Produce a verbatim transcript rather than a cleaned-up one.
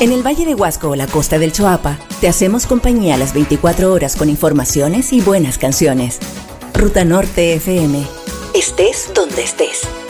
En el Valle de Huasco o la costa del Choapa, te hacemos compañía a las veinticuatro horas con informaciones y buenas canciones. Ruta Norte F M. Estés donde estés.